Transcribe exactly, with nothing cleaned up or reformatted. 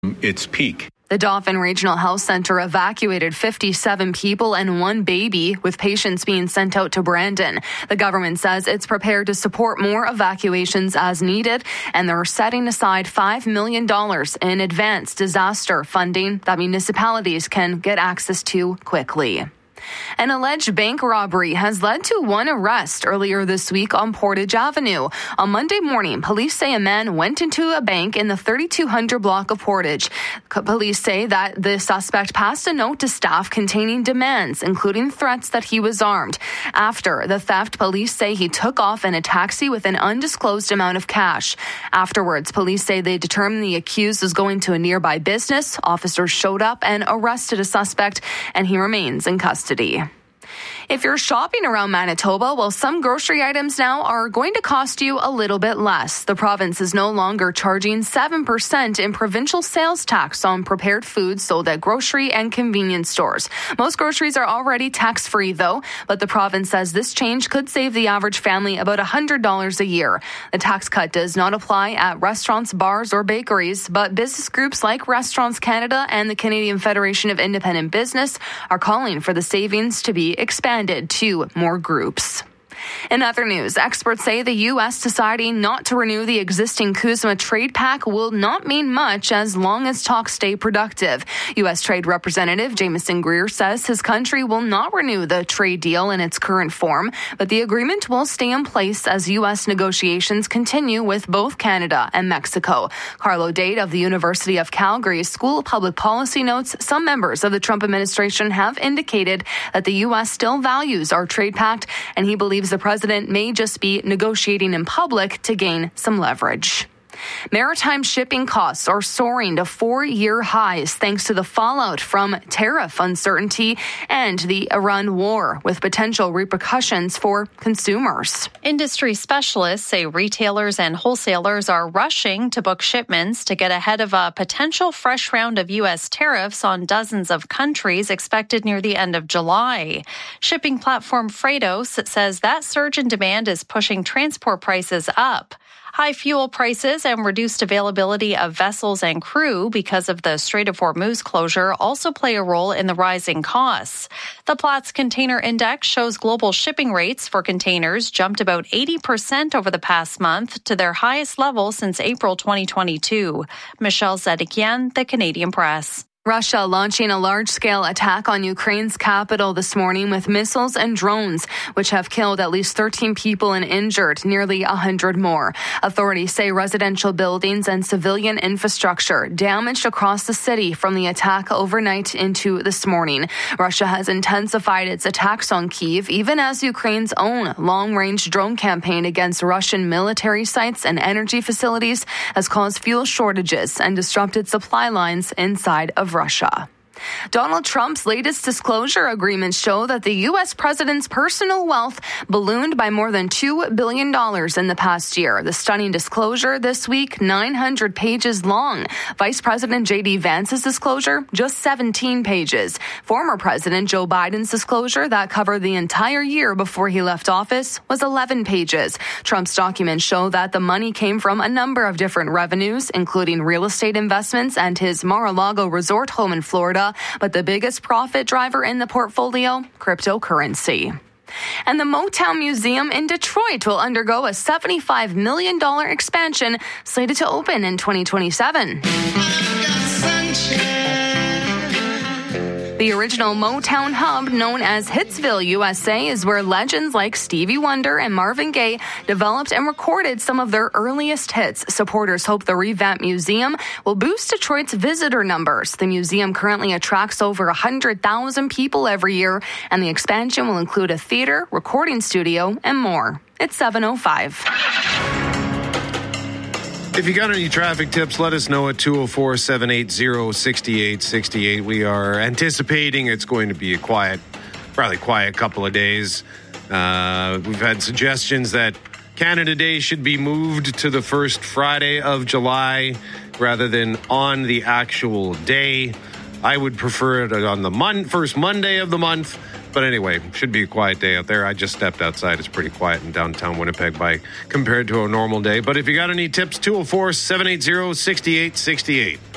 its peak. The Dauphin Regional Health Center evacuated fifty-seven people and one baby, with patients being sent out to Brandon. The government says it's prepared to support more evacuations as needed, and they're setting aside five million dollars in advance disaster funding that municipalities can get access to quickly. An alleged bank robbery has led to one arrest earlier this week on Portage Avenue. On Monday morning, police say a man went into a bank in the thirty-two hundred block of Portage. Police say that the suspect passed a note to staff containing demands, including threats that he was armed. After the theft, police say he took off in a taxi with an undisclosed amount of cash. Afterwards, police say they determined the accused was going to a nearby business. Officers showed up and arrested a suspect, and he remains in custody. If you're shopping around Manitoba, well, some grocery items now are going to cost you a little bit less. The province is no longer charging seven percent in provincial sales tax on prepared foods sold at grocery and convenience stores. Most groceries are already tax-free, though, but the province says this change could save the average family about one hundred dollars a year. The tax cut does not apply at restaurants, bars, or bakeries, but business groups like Restaurants Canada and the Canadian Federation of Independent Business are calling for the savings to be expanded to more groups. In other news, experts say the U S deciding not to renew the existing CUSMA trade pact will not mean much as long as talks stay productive. U S Trade Representative Jameson Greer says his country will not renew the trade deal in its current form, but the agreement will stay in place as U S negotiations continue with both Canada and Mexico. Carlo Date of the University of Calgary's School of Public Policy notes some members of the Trump administration have indicated that the U S still values our trade pact, and he believes the president may just be negotiating in public to gain some leverage. Maritime shipping costs are soaring to four-year highs thanks to the fallout from tariff uncertainty and the Iran war, with potential repercussions for consumers. Industry specialists say retailers and wholesalers are rushing to book shipments to get ahead of a potential fresh round of U S tariffs on dozens of countries expected near the end of July. Shipping platform Freightos says that surge in demand is pushing transport prices up. High fuel prices and reduced availability of vessels and crew because of the Strait of Hormuz closure also play a role in the rising costs. The Platts Container Index shows global shipping rates for containers jumped about eighty percent over the past month to their highest level since April twenty twenty-two. Michelle Zedekian, The Canadian Press. Russia launching a large-scale attack on Ukraine's capital this morning with missiles and drones, which have killed at least thirteen people and injured nearly one hundred more. Authorities say residential buildings and civilian infrastructure damaged across the city from the attack overnight into this morning. Russia has intensified its attacks on Kyiv, even as Ukraine's own long-range drone campaign against Russian military sites and energy facilities has caused fuel shortages and disrupted supply lines inside of Russia. Donald Trump's latest disclosure agreements show that the U S president's personal wealth ballooned by more than two billion dollars in the past year. The stunning disclosure this week, nine hundred pages long. Vice President J D Vance's disclosure, just seventeen pages. Former President Joe Biden's disclosure that covered the entire year before he left office was eleven pages. Trump's documents show that the money came from a number of different revenues, including real estate investments and his Mar-a-Lago resort home in Florida. But the biggest profit driver in the portfolio, cryptocurrency. And the Motown Museum in Detroit will undergo a seventy-five million dollars expansion slated to open in twenty twenty-seven. The original Motown hub, known as Hitsville, U S A, is where legends like Stevie Wonder and Marvin Gaye developed and recorded some of their earliest hits. Supporters hope the revamped museum will boost Detroit's visitor numbers. The museum currently attracts over one hundred thousand people every year, and the expansion will include a theater, recording studio, and more. It's seven oh five. If you got any traffic tips, let us know at two oh four, seven eight zero, six eight six eight. We are anticipating it's going to be a quiet, probably quiet couple of days. Uh, we've had suggestions that Canada Day should be moved to the first Friday of July rather than on the actual day. I would prefer it on the mon- first Monday of the month. But anyway, should be a quiet day out there. I just stepped outside. It's pretty quiet in downtown Winnipeg by compared to a normal day. But if you got any tips, two oh four, seven eight zero, six eight six eight.